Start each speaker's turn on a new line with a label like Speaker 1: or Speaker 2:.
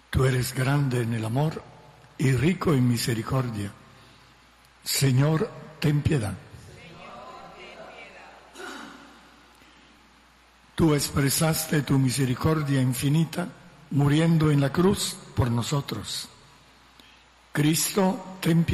Speaker 1: Tú eres grande en el amor y rico en misericordia. Señor, ten piedad. Tú expresaste tu misericordia infinita muriendo en la cruz por nosotros. Cristo, ten piedad.